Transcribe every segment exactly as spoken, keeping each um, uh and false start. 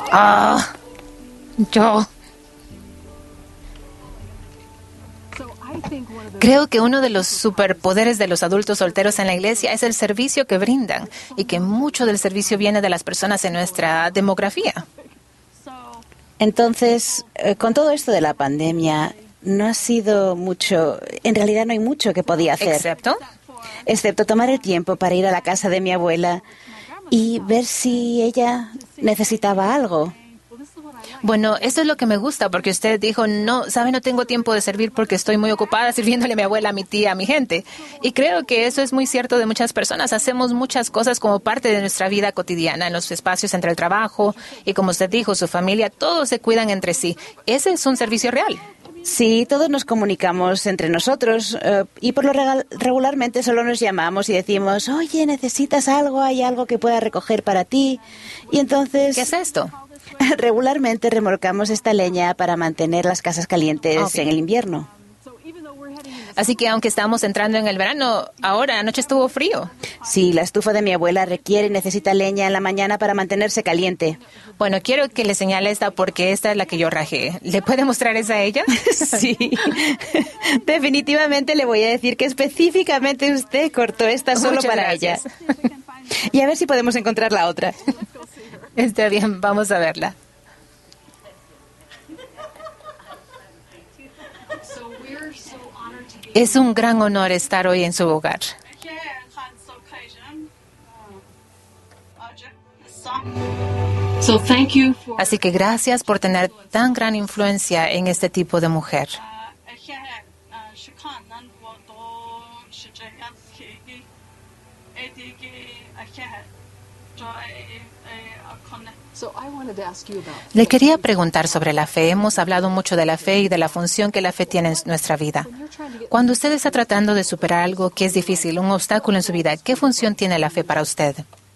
Ah, yo... Creo que uno de los superpoderes de los adultos solteros en la iglesia es el servicio que brindan y que mucho del servicio viene de las personas en nuestra demografía. Entonces, eh, con todo esto de la pandemia, no ha sido mucho, en realidad no hay mucho que podía hacer. ¿Excepto? Excepto tomar el tiempo para ir a la casa de mi abuela y ver si ella necesitaba algo. Bueno, eso es lo que me gusta, porque usted dijo, no, sabe, no tengo tiempo de servir porque estoy muy ocupada sirviéndole a mi abuela, a mi tía, a mi gente. Y creo que eso es muy cierto de muchas personas. Hacemos muchas cosas como parte de nuestra vida cotidiana, en los espacios entre el trabajo y, como usted dijo, su familia, todos se cuidan entre sí. Ese es un servicio real. Sí, todos nos comunicamos entre nosotros eh, y por lo regal- regularmente solo nos llamamos y decimos, oye, ¿necesitas algo? ¿Hay algo que pueda recoger para ti? Y entonces... ¿Qué es esto? Regularmente remolcamos esta leña para mantener las casas calientes Okay. en el invierno. Así que aunque estamos entrando en el verano, ahora anoche estuvo frío. Sí, la estufa de mi abuela requiere y necesita leña en la mañana para mantenerse caliente. Bueno, quiero que le señale esta porque esta es la que yo rajé. ¿Le puede mostrar esa a ella? Sí, definitivamente le voy a decir que específicamente usted cortó esta solo Muchas para gracias. ella. Y a ver si podemos encontrar la otra. Está bien, vamos a verla. Es un gran honor estar hoy en su hogar. So thank you for Así que gracias por tener tan gran influencia en este tipo de mujer. So I wanted to ask you about Le quería preguntar sobre la fe. Hemos hablado mucho de la fe y de la función que la fe tiene en nuestra vida. Cuando usted está tratando de superar algo que es difícil, un obstáculo en su vida, ¿qué función tiene la fe para usted?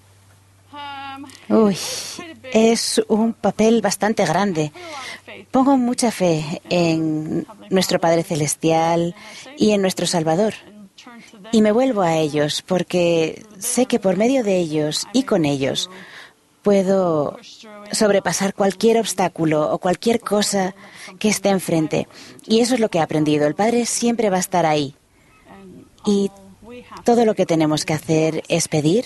Uy, es un papel bastante grande. Pongo mucha fe en nuestro Padre Celestial y en nuestro Salvador. Y me vuelvo a ellos porque sé que por medio de ellos y con ellos puedo sobrepasar cualquier obstáculo o cualquier cosa que esté enfrente. Y eso es lo que he aprendido. El Padre siempre va a estar ahí. Y todo lo que tenemos que hacer es pedir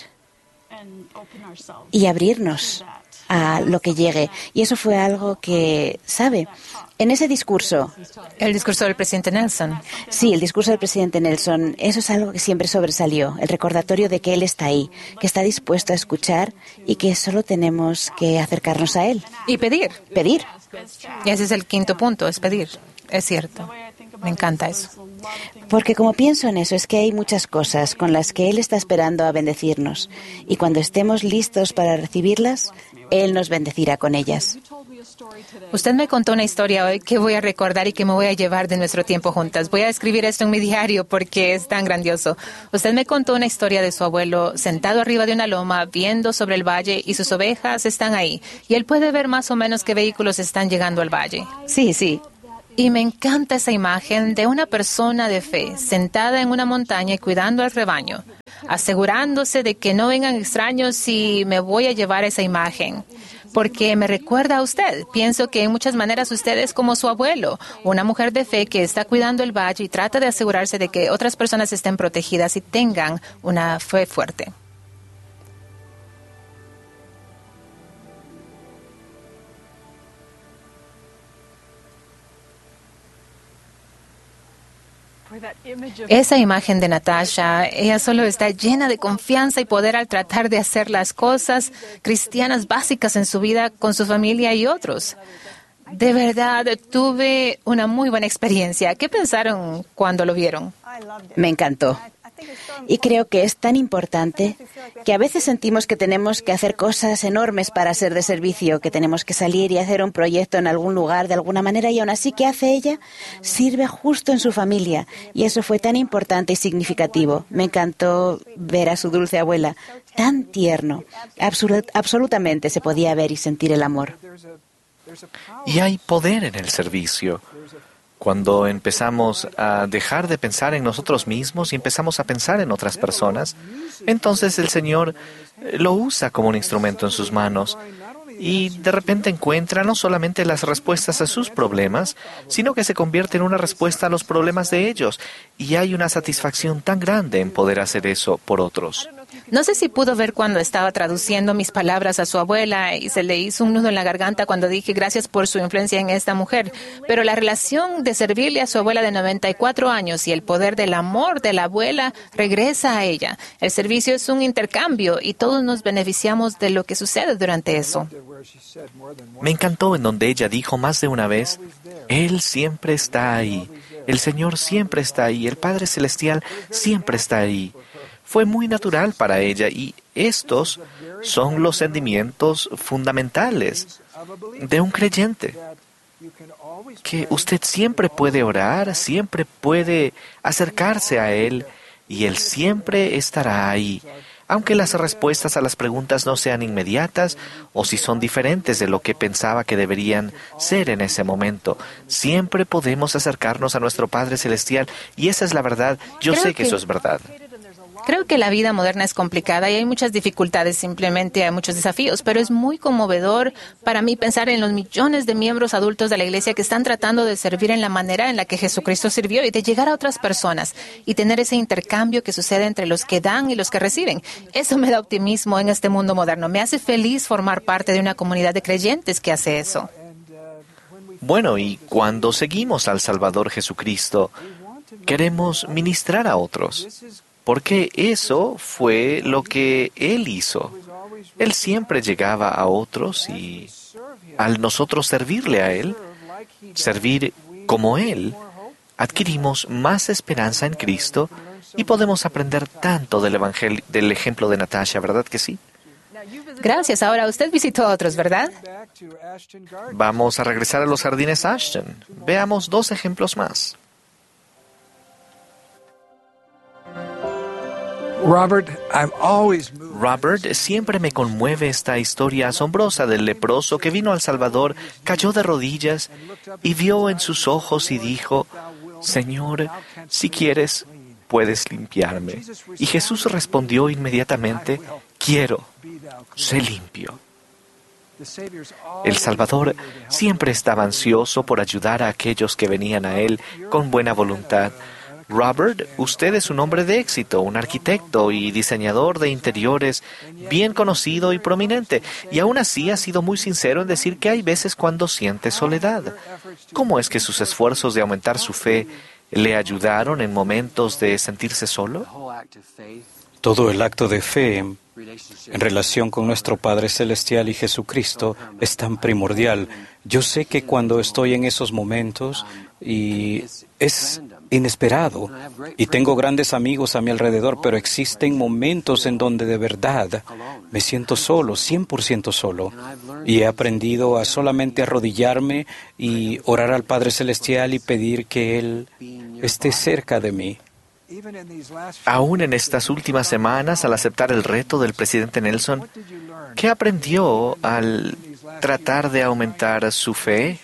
y abrirnos a lo que llegue. Y eso fue algo que, ¿sabe? En ese discurso, El discurso del presidente Nelson. sí, el discurso del presidente Nelson, eso es algo que siempre sobresalió, el recordatorio de que él está ahí, que está dispuesto a escuchar y que solo tenemos que acercarnos a él. Y pedir. Pedir. Y ese es el quinto punto, es pedir. Es cierto. Me encanta eso. Porque como pienso en eso, es que hay muchas cosas con las que Él está esperando a bendecirnos. Y cuando estemos listos para recibirlas, Él nos bendecirá con ellas. Usted me contó una historia hoy que voy a recordar y que me voy a llevar de nuestro tiempo juntas. Voy a escribir esto en mi diario porque es tan grandioso. Usted me contó una historia de su abuelo sentado arriba de una loma, viendo sobre el valle y sus ovejas están ahí. Y él puede ver más o menos qué vehículos están llegando al valle. Sí, sí. Y me encanta esa imagen de una persona de fe sentada en una montaña y cuidando al rebaño, asegurándose de que no vengan extraños y me voy a llevar esa imagen. Porque me recuerda a usted. Pienso que en muchas maneras usted es como su abuelo, una mujer de fe que está cuidando el valle y trata de asegurarse de que otras personas estén protegidas y tengan una fe fuerte. Esa imagen de Natasha, ella solo está llena de confianza y poder al tratar de hacer las cosas cristianas básicas en su vida con su familia y otros. De verdad, tuve una muy buena experiencia. ¿Qué pensaron cuando lo vieron? Me encantó. Y creo que es tan importante que a veces sentimos que tenemos que hacer cosas enormes para ser de servicio, que tenemos que salir y hacer un proyecto en algún lugar de alguna manera, y aún así, ¿qué hace ella? Sirve justo en su familia. Y eso fue tan importante y significativo. Me encantó ver a su dulce abuela, tan tierno. Absolut- absolutamente se podía ver y sentir el amor. Y hay poder en el servicio. Cuando empezamos a dejar de pensar en nosotros mismos y empezamos a pensar en otras personas, entonces el Señor lo usa como un instrumento en sus manos. y de repente encuentra no solamente las respuestas a sus problemas, sino que se convierte en una respuesta a los problemas de ellos. Y hay una satisfacción tan grande en poder hacer eso por otros. No sé si pudo ver cuando estaba traduciendo mis palabras a su abuela y se le hizo un nudo en la garganta cuando dije gracias por su influencia en esta mujer. Pero la relación de servirle a su abuela de noventa y cuatro años y el poder del amor de la abuela regresa a ella. El servicio es un intercambio y todos nos beneficiamos de lo que sucede durante eso. Me encantó en donde ella dijo más de una vez, Él siempre está ahí, el Señor siempre está ahí, el Padre Celestial siempre está ahí. Fue muy natural para ella y estos son los sentimientos fundamentales de un creyente. Que usted siempre puede orar, siempre puede acercarse a Él y Él siempre estará ahí. Aunque las respuestas a las preguntas no sean inmediatas o si son diferentes de lo que pensaba que deberían ser en ese momento, siempre podemos acercarnos a nuestro Padre Celestial y esa es la verdad. Yo Creo sé que, que eso es verdad. Creo que la vida moderna es complicada y hay muchas dificultades, simplemente hay muchos desafíos, pero es muy conmovedor para mí pensar en los millones de miembros adultos de la Iglesia que están tratando de servir en la manera en la que Jesucristo sirvió y de llegar a otras personas y tener ese intercambio que sucede entre los que dan y los que reciben. Eso me da optimismo en este mundo moderno. Me hace feliz formar parte de una comunidad de creyentes que hace eso. Bueno, y cuando seguimos al Salvador Jesucristo, queremos ministrar a otros. Porque eso fue lo que Él hizo. Él siempre llegaba a otros y al nosotros servirle a Él, servir como Él, adquirimos más esperanza en Cristo y podemos aprender tanto del evangelio, del ejemplo de Natasha, ¿verdad que sí? Gracias. Ahora usted visitó a otros, ¿verdad? Vamos a regresar a los jardines Ashton. Veamos dos ejemplos más. Robert, I'm always moved. Robert, siempre me conmueve esta historia asombrosa del leproso que vino al Salvador, cayó de rodillas y vio en sus ojos y dijo, Señor, si quieres, puedes limpiarme. Y Jesús respondió inmediatamente, quiero, sé limpio. El Salvador siempre estaba ansioso por ayudar a aquellos que venían a Él con buena voluntad. Robert, usted es un hombre de éxito, un arquitecto y diseñador de interiores bien conocido y prominente, y aún así ha sido muy sincero en decir que hay veces cuando siente soledad. ¿Cómo es que sus esfuerzos de aumentar su fe le ayudaron en momentos de sentirse solo? Todo el acto de fe en relación con nuestro Padre Celestial y Jesucristo es tan primordial. Yo sé que cuando estoy en esos momentos y es inesperado y tengo grandes amigos a mi alrededor, pero existen momentos en donde de verdad me siento solo, cien por ciento solo. Y he aprendido a solamente arrodillarme y orar al Padre Celestial y pedir que Él esté cerca de mí. Aún en estas últimas semanas, al aceptar el reto del presidente Nelson, ¿qué aprendió al tratar de aumentar su fe?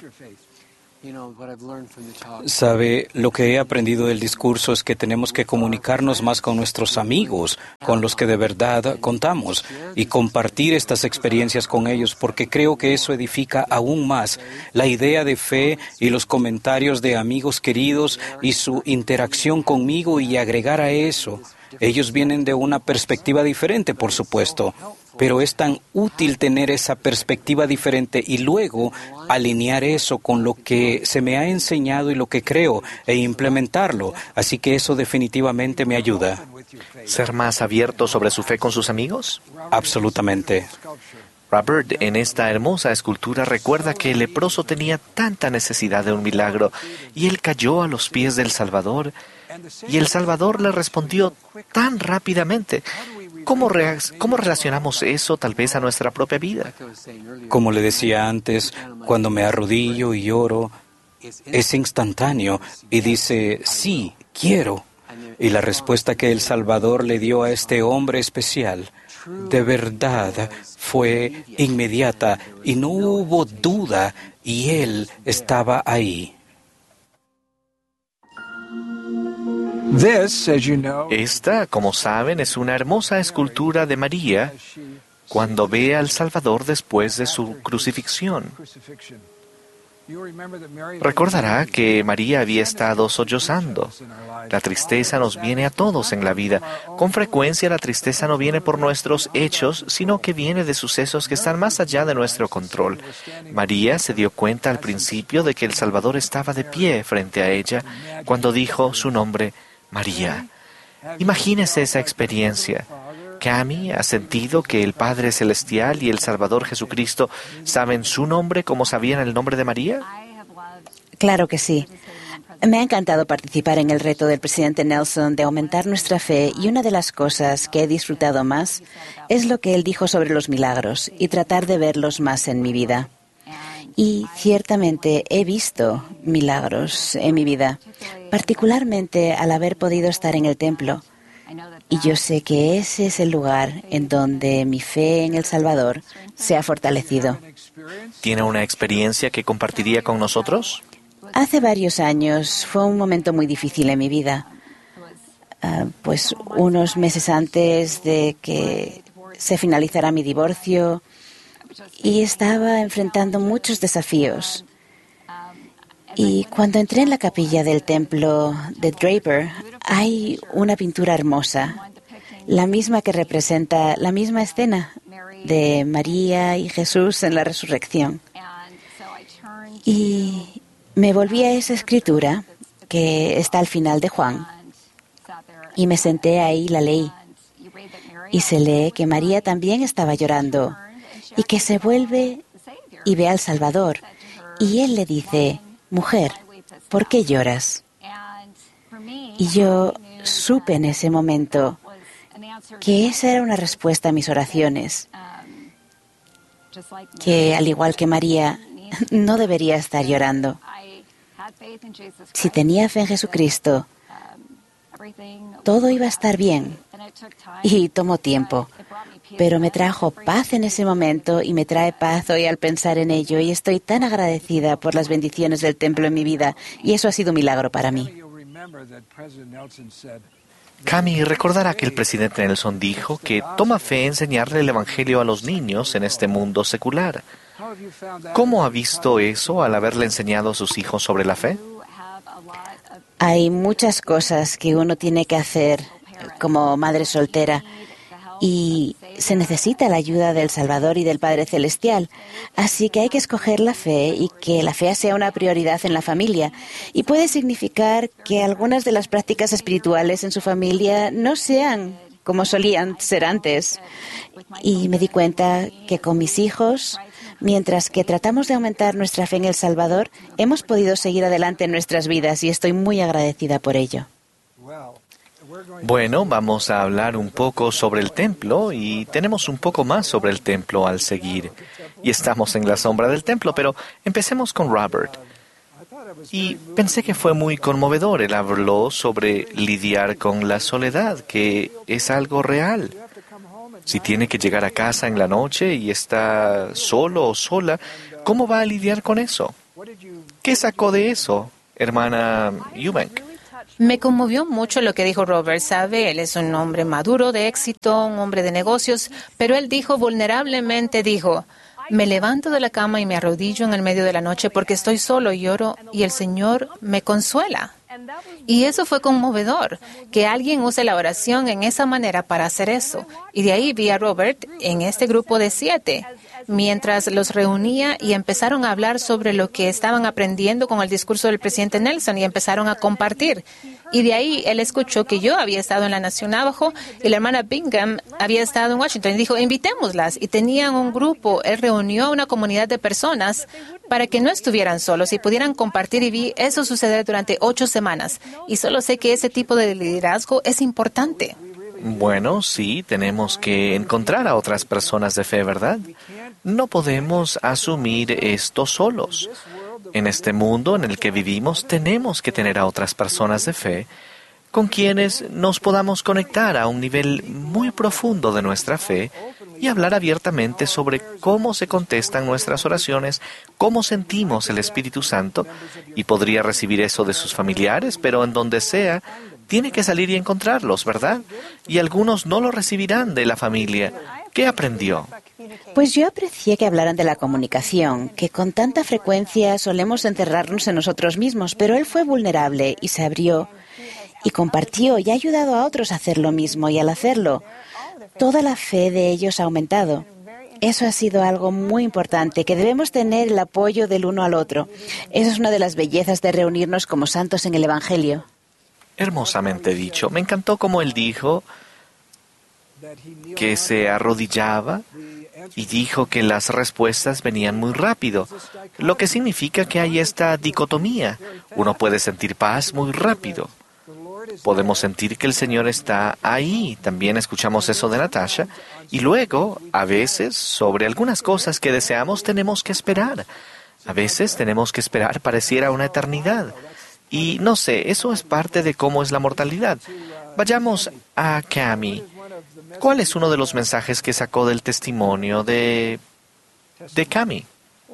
Sabe, lo que he aprendido del discurso es que tenemos que comunicarnos más con nuestros amigos, con los que de verdad contamos, y compartir estas experiencias con ellos, porque creo que eso edifica aún más la idea de fe y los comentarios de amigos queridos y su interacción conmigo, y agregar a eso. Ellos vienen de una perspectiva diferente, por supuesto, pero es tan útil tener esa perspectiva diferente y luego alinear eso con lo que se me ha enseñado y lo que creo e implementarlo. Así que eso definitivamente me ayuda. ¿Ser más abierto sobre su fe con sus amigos? Absolutamente. Robert, en esta hermosa escultura recuerda que el leproso tenía tanta necesidad de un milagro y él cayó a los pies del Salvador y el Salvador le respondió tan rápidamente. ¿Cómo, rea- ¿Cómo relacionamos eso tal vez a nuestra propia vida? Como le decía antes, cuando me arrodillo y oro, es instantáneo y dice, sí, quiero. Y la respuesta que el Salvador le dio a este hombre especial, de verdad, fue inmediata y no hubo duda y él estaba ahí. This, as you know, Esta, como saben, es una hermosa escultura de María cuando ve al Salvador después de su crucifixión. Recordará que María había estado sollozando. La tristeza nos viene a todos en la vida. Con frecuencia la tristeza no viene por nuestros hechos, sino que viene de sucesos que están más allá de nuestro control. María se dio cuenta al principio de que el Salvador estaba de pie frente a ella cuando dijo su nombre, María. Imagínese esa experiencia. Cami ha sentido que el Padre Celestial y el Salvador Jesucristo saben su nombre como sabían el nombre de María. Claro que sí. Me ha encantado participar en el reto del presidente Nelson de aumentar nuestra fe, y una de las cosas que he disfrutado más es lo que él dijo sobre los milagros y tratar de verlos más en mi vida. Y ciertamente he visto milagros en mi vida, particularmente al haber podido estar en el templo. Y yo sé que ese es el lugar en donde mi fe en el Salvador se ha fortalecido. ¿Tiene una experiencia que compartiría con nosotros? Hace varios años fue un momento muy difícil en mi vida. Uh, pues unos meses antes de que se finalizara mi divorcio, y estaba enfrentando muchos desafíos. Y cuando entré en la capilla del templo de Draper, hay una pintura hermosa, la misma que representa la misma escena de María y Jesús en la resurrección. Y me volví a esa escritura que está al final de Juan, y me senté ahí y la leí. Y se lee que María también estaba llorando y que se vuelve y ve al Salvador. Y él le dice, mujer, ¿por qué lloras? Y yo supe en ese momento que esa era una respuesta a mis oraciones, que al igual que María, no debería estar llorando. Si tenía fe en Jesucristo, todo iba a estar bien. Y tomó tiempo, pero me trajo paz en ese momento y me trae paz hoy al pensar en ello, y estoy tan agradecida por las bendiciones del templo en mi vida, y eso ha sido un milagro para mí. Cami, recordará que el presidente Nelson dijo que toma fe enseñarle el Evangelio a los niños en este mundo secular. ¿Cómo ha visto eso al haberle enseñado a sus hijos sobre la fe? Hay muchas cosas que uno tiene que hacer como madre soltera, y se necesita la ayuda del Salvador y del Padre Celestial. Así que hay que escoger la fe, y que la fe sea una prioridad en la familia. Y puede significar que algunas de las prácticas espirituales en su familia no sean como solían ser antes. Y me di cuenta que con mis hijos, mientras que tratamos de aumentar nuestra fe en el Salvador, hemos podido seguir adelante en nuestras vidas, y estoy muy agradecida por ello. Bueno, vamos a hablar un poco sobre el templo, y tenemos un poco más sobre el templo al seguir. Y estamos en la sombra del templo, pero empecemos con Robert. Y pensé que fue muy conmovedor. Él habló sobre lidiar con la soledad, que es algo real. Si tiene que llegar a casa en la noche y está solo o sola, ¿cómo va a lidiar con eso? ¿Qué sacó de eso, hermana Eubank? Me conmovió mucho lo que dijo Robert. Sabe, él es un hombre maduro, de éxito, un hombre de negocios, pero él dijo vulnerablemente, dijo, me levanto de la cama y me arrodillo en el medio de la noche porque estoy solo y lloro, y el Señor me consuela. Y eso fue conmovedor, que alguien use la oración en esa manera para hacer eso. Y de ahí vi a Robert en este grupo de siete, mientras los reunía, y empezaron a hablar sobre lo que estaban aprendiendo con el discurso del presidente Nelson, y empezaron a compartir. Y de ahí él escuchó que yo había estado en la Nación Navajo y la hermana Bingham había estado en Washington. Y dijo, invitémoslas. Y tenían un grupo. Él reunió a una comunidad de personas para que no estuvieran solos y pudieran compartir. Y vi eso suceder durante ocho semanas. Y solo sé que ese tipo de liderazgo es importante. Bueno, sí, tenemos que encontrar a otras personas de fe, ¿verdad? No podemos asumir esto solos. En este mundo en el que vivimos, tenemos que tener a otras personas de fe con quienes nos podamos conectar a un nivel muy profundo de nuestra fe y hablar abiertamente sobre cómo se contestan nuestras oraciones, cómo sentimos el Espíritu Santo, y podría recibir eso de sus familiares, pero en donde sea, tiene que salir y encontrarlos, ¿verdad? Y algunos no lo recibirán de la familia. ¿Qué aprendió? Pues yo aprecié que hablaran de la comunicación, que con tanta frecuencia solemos encerrarnos en nosotros mismos, pero él fue vulnerable y se abrió y compartió y ha ayudado a otros a hacer lo mismo, y al hacerlo, toda la fe de ellos ha aumentado. Eso ha sido algo muy importante, que debemos tener el apoyo del uno al otro. Esa es una de las bellezas de reunirnos como santos en el Evangelio. Hermosamente dicho. Me encantó como él dijo que se arrodillaba y dijo que las respuestas venían muy rápido, lo que significa que hay esta dicotomía. Uno puede sentir paz muy rápido. Podemos sentir que el Señor está ahí. También escuchamos eso de Natasha. Y luego, a veces, sobre algunas cosas que deseamos, tenemos que esperar. A veces tenemos que esperar pareciera una eternidad. Y no sé, eso es parte de cómo es la mortalidad. Vayamos a Cami. ¿Cuál es uno de los mensajes que sacó del testimonio de, de Cami?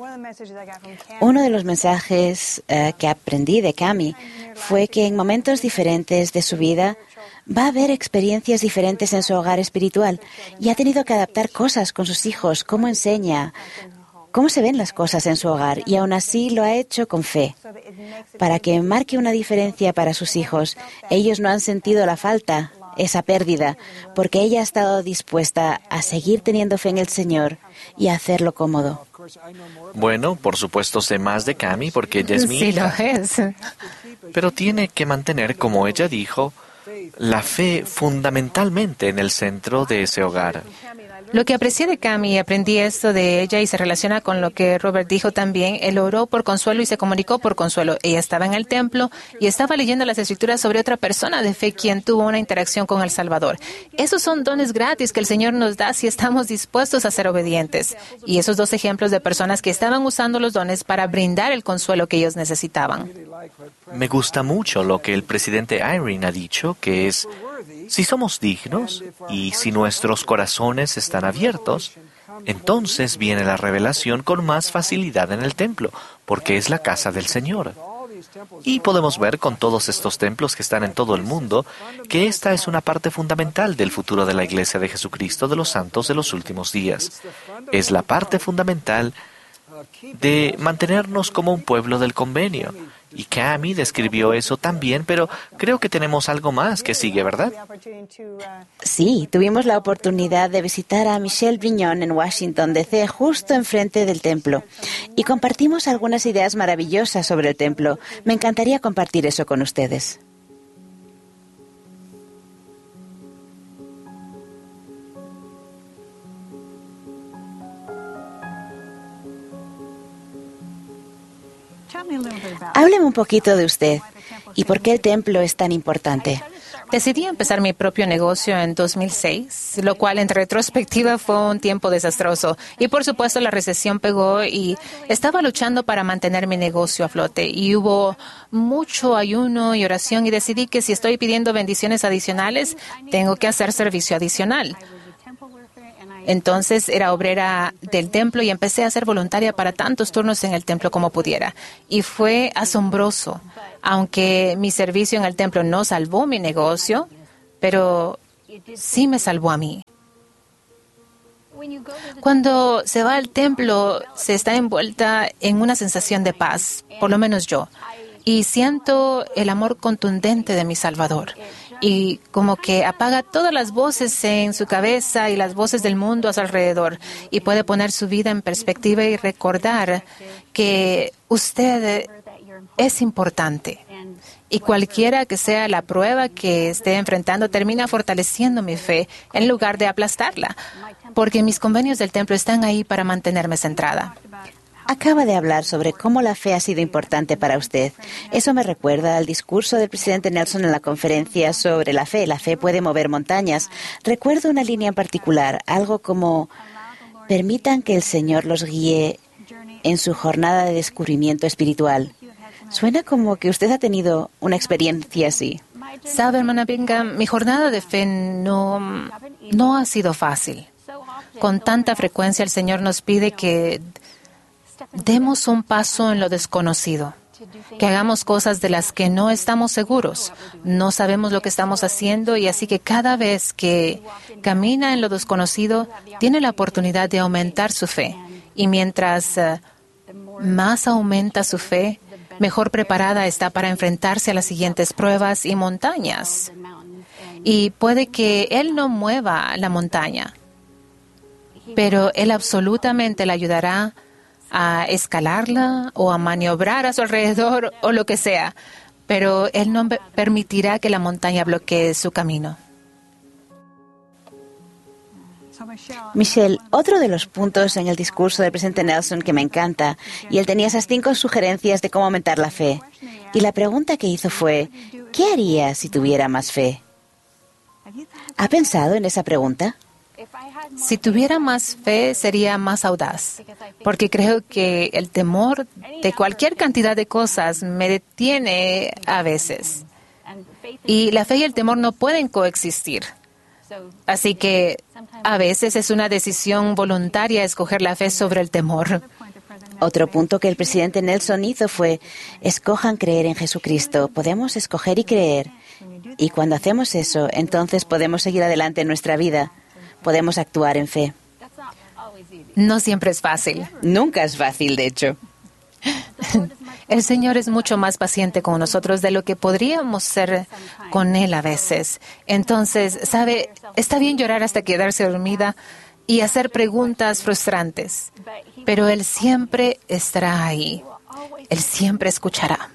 Uno de los mensajes uh, que aprendí de Cami fue que en momentos diferentes de su vida va a haber experiencias diferentes en su hogar espiritual y ha tenido que adaptar cosas con sus hijos, cómo enseña, cómo se ven las cosas en su hogar, y aún así lo ha hecho con fe, para que marque una diferencia para sus hijos. Ellos no han sentido la falta, esa pérdida, porque ella ha estado dispuesta a seguir teniendo fe en el Señor y a hacerlo cómodo. Bueno, por supuesto sé más de Cami porque ella es mi Sí, lo hija. es. Pero tiene que mantener, como ella dijo, la fe fundamentalmente en el centro de ese hogar. Lo que aprecié de Cami, aprendí esto de ella y se relaciona con lo que Robert dijo también. Él oró por consuelo y se comunicó por consuelo. Ella estaba en el templo y estaba leyendo las escrituras sobre otra persona de fe quien tuvo una interacción con el Salvador. Esos son dones gratis que el Señor nos da si estamos dispuestos a ser obedientes. Y esos dos ejemplos de personas que estaban usando los dones para brindar el consuelo que ellos necesitaban. Me gusta mucho lo que el presidente Irene ha dicho, que es, si somos dignos y si nuestros corazones están abiertos, entonces viene la revelación con más facilidad en el templo, porque es la casa del Señor. Y podemos ver con todos estos templos que están en todo el mundo que esta es una parte fundamental del futuro de la Iglesia de Jesucristo de los Santos de los últimos días. Es la parte fundamental de mantenernos como un pueblo del convenio. Y Cami describió eso también, pero creo que tenemos algo más que sigue, ¿verdad? Sí, tuvimos la oportunidad de visitar a Michelle Brignon en Washington, D C, justo enfrente del templo. Y compartimos algunas ideas maravillosas sobre el templo. Me encantaría compartir eso con ustedes. Hábleme un poquito de usted y por qué el templo es tan importante. Decidí empezar mi propio negocio en dos mil seis, lo cual en retrospectiva fue un tiempo desastroso. Y por supuesto la recesión pegó y estaba luchando para mantener mi negocio a flote. Y hubo mucho ayuno y oración y decidí que si estoy pidiendo bendiciones adicionales, tengo que hacer servicio adicional. Entonces era obrera del templo y empecé a ser voluntaria para tantos turnos en el templo como pudiera. Y fue asombroso, aunque mi servicio en el templo no salvó mi negocio, pero sí me salvó a mí. Cuando se va al templo, se está envuelta en una sensación de paz, por lo menos yo, y siento el amor contundente de mi Salvador. Y como que apaga todas las voces en su cabeza y las voces del mundo a su alrededor y puede poner su vida en perspectiva y recordar que usted es importante. Y cualquiera que sea la prueba que esté enfrentando termina fortaleciendo mi fe en lugar de aplastarla, porque mis convenios del templo están ahí para mantenerme centrada. Acaba de hablar sobre cómo la fe ha sido importante para usted. Eso me recuerda al discurso del presidente Nelson en la conferencia sobre la fe. La fe puede mover montañas. Recuerdo una línea en particular, algo como: permitan que el Señor los guíe en su jornada de descubrimiento espiritual. Suena como que usted ha tenido una experiencia así. Sabe, hermana Bingham, mi jornada de fe no, no ha sido fácil. Con tanta frecuencia el Señor nos pide que demos un paso en lo desconocido, que hagamos cosas de las que no estamos seguros, no sabemos lo que estamos haciendo, y así que cada vez que camina en lo desconocido, tiene la oportunidad de aumentar su fe. Y mientras uh, más aumenta su fe, mejor preparada está para enfrentarse a las siguientes pruebas y montañas. Y puede que Él no mueva la montaña, pero Él absolutamente le ayudará a escalarla o a maniobrar a su alrededor o lo que sea, pero Él no permitirá que la montaña bloquee su camino. Michelle, otro de los puntos en el discurso del presidente Nelson que me encanta, y él tenía esas cinco sugerencias de cómo aumentar la fe. Y la pregunta que hizo fue, ¿qué haría si tuviera más fe? ¿Ha pensado en esa pregunta? Si tuviera más fe, sería más audaz, porque creo que el temor de cualquier cantidad de cosas me detiene a veces. Y la fe y el temor no pueden coexistir. Así que a veces es una decisión voluntaria escoger la fe sobre el temor. Otro punto que el presidente Nelson hizo fue, escojan creer en Jesucristo. Podemos escoger y creer. Y cuando hacemos eso, entonces podemos seguir adelante en nuestra vida. Podemos actuar en fe. No siempre es fácil. Nunca es fácil, de hecho. El Señor es mucho más paciente con nosotros de lo que podríamos ser con Él a veces. Entonces, ¿sabe? Está bien llorar hasta quedarse dormida y hacer preguntas frustrantes, pero Él siempre estará ahí. Él siempre escuchará.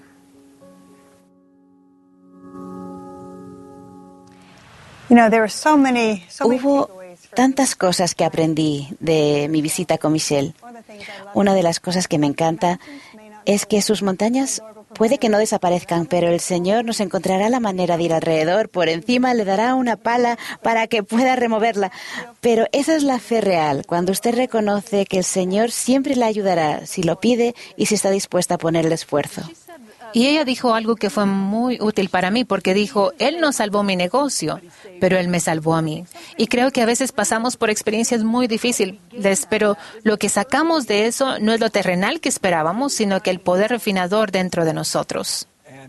Hubo tantas cosas que aprendí de mi visita con Michelle. Una de las cosas que me encanta es que sus montañas puede que no desaparezcan, pero el Señor nos encontrará la manera de ir alrededor, por encima le dará una pala para que pueda removerla. Pero esa es la fe real, cuando usted reconoce que el Señor siempre le ayudará si lo pide y si está dispuesta a poner el esfuerzo. Y ella dijo algo que fue muy útil para mí, porque dijo, Él no salvó mi negocio, pero Él me salvó a mí. Y creo que a veces pasamos por experiencias muy difíciles, pero lo que sacamos de eso no es lo terrenal que esperábamos, sino que el poder refinador dentro de nosotros.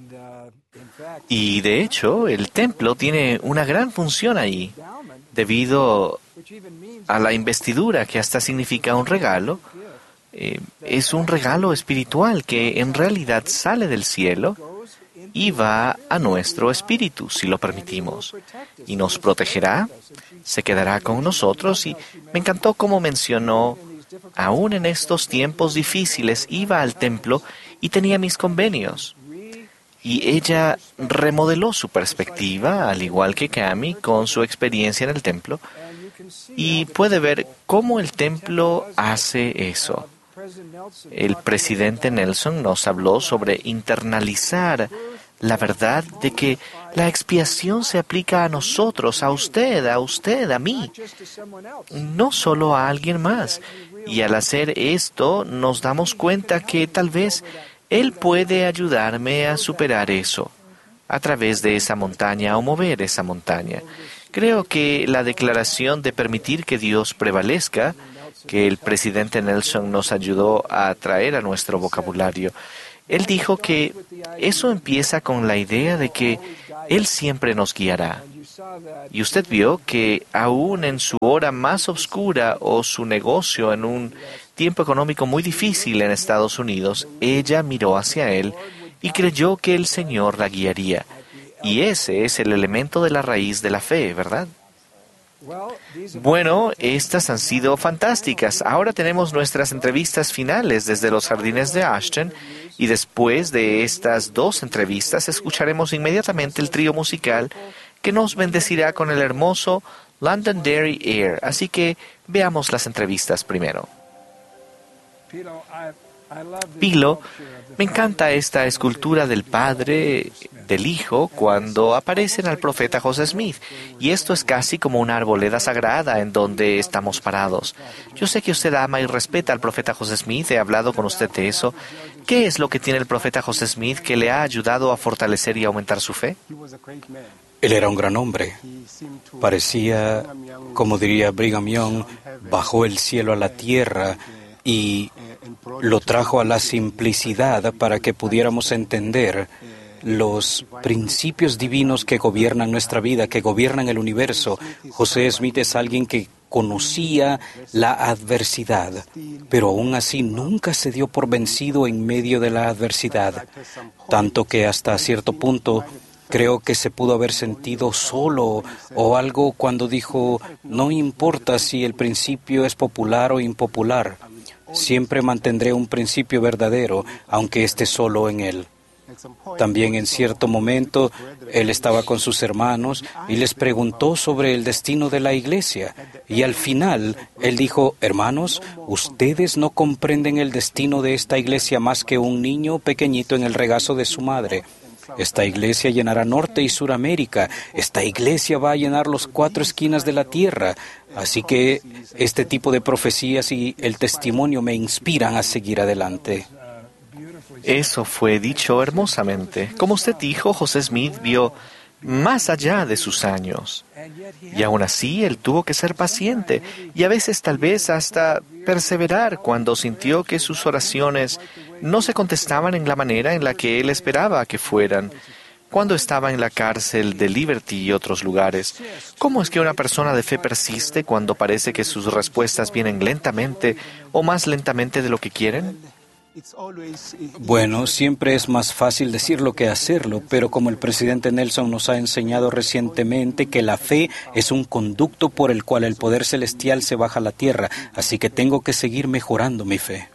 Y de hecho, el templo tiene una gran función ahí, debido a la investidura, que hasta significa un regalo. Eh, es un regalo espiritual que en realidad sale del cielo y va a nuestro espíritu, si lo permitimos. Y nos protegerá, se quedará con nosotros. Y me encantó cómo mencionó, aún en estos tiempos difíciles, iba al templo y tenía mis convenios. Y ella remodeló su perspectiva, al igual que Cami, con su experiencia en el templo. Y puede ver cómo el templo hace eso. El presidente Nelson nos habló sobre internalizar la verdad de que la expiación se aplica a nosotros, a usted, a usted, a mí, no solo a alguien más. Y al hacer esto nos damos cuenta que tal vez Él puede ayudarme a superar eso, a través de esa montaña o mover esa montaña. Creo que la declaración de permitir que Dios prevalezca, que el presidente Nelson nos ayudó a traer a nuestro vocabulario, él dijo que eso empieza con la idea de que Él siempre nos guiará. Y usted vio que aún en su hora más oscura o su negocio en un tiempo económico muy difícil en Estados Unidos, ella miró hacia Él y creyó que el Señor la guiaría. Y ese es el elemento de la raíz de la fe, ¿verdad? Bueno, estas han sido fantásticas. Ahora tenemos nuestras entrevistas finales desde los jardines de Ashton, y después de estas dos entrevistas escucharemos inmediatamente el trío musical que nos bendecirá con el hermoso Londonderry Air. Así que veamos las entrevistas primero. Pilo, me encanta esta escultura del Padre, del Hijo, cuando aparecen al profeta José Smith. Y esto es casi como una arboleda sagrada en donde estamos parados. Yo sé que usted ama y respeta al profeta José Smith. He hablado con usted de eso. ¿Qué es lo que tiene el profeta José Smith que le ha ayudado a fortalecer y aumentar su fe? Él era un gran hombre. Parecía, como diría Brigham Young, bajó el cielo a la tierra y lo trajo a la simplicidad para que pudiéramos entender los principios divinos que gobiernan nuestra vida, que gobiernan el universo. José Smith es alguien que conocía la adversidad, pero aún así nunca se dio por vencido en medio de la adversidad, tanto que hasta cierto punto creo que se pudo haber sentido solo o algo cuando dijo, no importa si el principio es popular o impopular, siempre mantendré un principio verdadero, aunque esté solo en él. También en cierto momento él estaba con sus hermanos y les preguntó sobre el destino de la iglesia. Y al final él dijo, hermanos, ustedes no comprenden el destino de esta iglesia más que un niño pequeñito en el regazo de su madre. Esta iglesia llenará Norte y Suramérica. Esta iglesia va a llenar las cuatro esquinas de la tierra. Así que este tipo de profecías y el testimonio me inspiran a seguir adelante. Eso fue dicho hermosamente. Como usted dijo, José Smith vio más allá de sus años. Y aún así, él tuvo que ser paciente y a veces tal vez hasta perseverar cuando sintió que sus oraciones no se contestaban en la manera en la que él esperaba que fueran. Cuando estaba en la cárcel de Liberty y otros lugares, ¿cómo es que una persona de fe persiste cuando parece que sus respuestas vienen lentamente o más lentamente de lo que quieren? Bueno, siempre es más fácil decirlo que hacerlo, pero como el presidente Nelson nos ha enseñado recientemente que la fe es un conducto por el cual el poder celestial se baja a la tierra, así que tengo que seguir mejorando mi fe.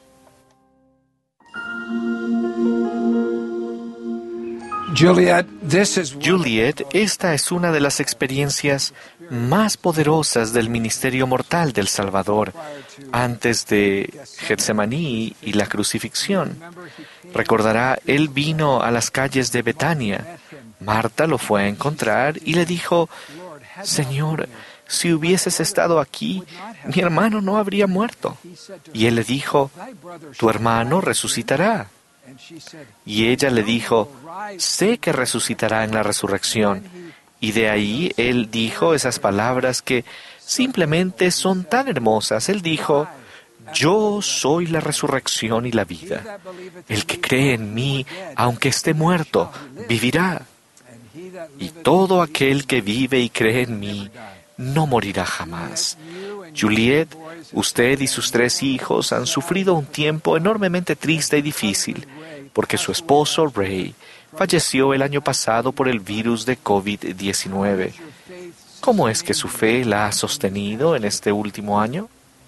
Juliet, this is Juliet, esta es una de las experiencias más poderosas del ministerio mortal del Salvador, antes de Getsemaní y la crucifixión. Recordará, él vino a las calles de Betania. Marta lo fue a encontrar y le dijo, Señor, si hubieses estado aquí, mi hermano no habría muerto. Y él le dijo, tu hermano resucitará. Y ella le dijo, sé que resucitará en la resurrección. Y de ahí él dijo esas palabras que simplemente son tan hermosas. Él dijo, yo soy la resurrección y la vida. El que cree en mí, aunque esté muerto, vivirá. Y todo aquel que vive y cree en mí, no morirá jamás. Juliet, usted y sus tres hijos han sufrido un tiempo enormemente triste y difícil, porque su esposo, Ray, falleció el año pasado por el virus de COVID diecinueve. ¿Cómo es que su fe la ha sostenido en este último año?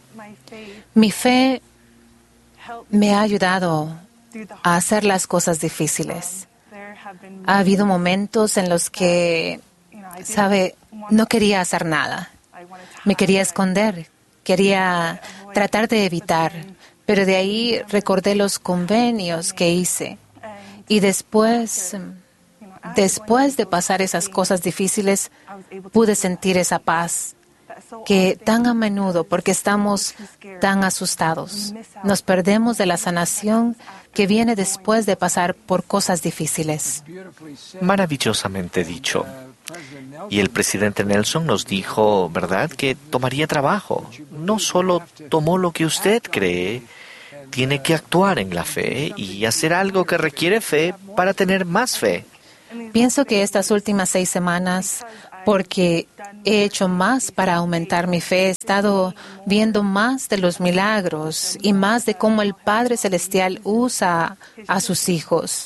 Mi fe me ha ayudado a hacer las cosas difíciles. Ha habido momentos en los que, sabe, no quería hacer nada. Me quería esconder, quería tratar de evitar, pero de ahí recordé los convenios que hice. Y después, después de pasar esas cosas difíciles, pude sentir esa paz que tan a menudo, porque estamos tan asustados, nos perdemos de la sanación que viene después de pasar por cosas difíciles. Maravillosamente dicho. Y el presidente Nelson nos dijo, ¿verdad?, que tomaría trabajo. No solo tomó lo que usted cree, tiene que actuar en la fe y hacer algo que requiere fe para tener más fe. Pienso que estas últimas seis semanas, porque he hecho más para aumentar mi fe, he estado viendo más de los milagros y más de cómo el Padre Celestial usa a sus hijos.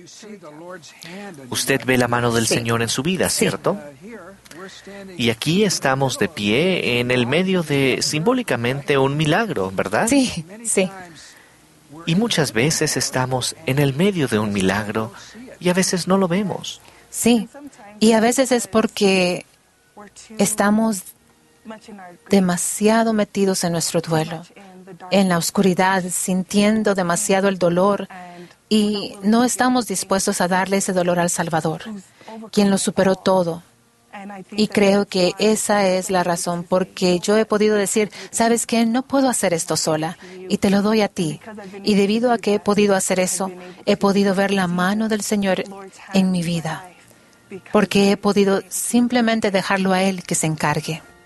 Usted ve la mano del Sí. Señor en su vida, Sí. ¿cierto? Y aquí estamos de pie en el medio de, simbólicamente, un milagro, ¿verdad? Sí, sí. Y muchas veces estamos en el medio de un milagro y a veces no lo vemos. Sí, y a veces es porque estamos demasiado metidos en nuestro duelo, en la oscuridad, sintiendo demasiado el dolor y no estamos dispuestos a darle ese dolor al Salvador, quien lo superó todo. Y creo que esa es la razón porque yo he podido decir, ¿sabes qué? No puedo hacer esto sola y te lo doy a ti. Y debido a que he podido hacer eso, he podido ver la mano del Señor en mi vida, porque he podido simplemente dejarlo a Él que se encargue.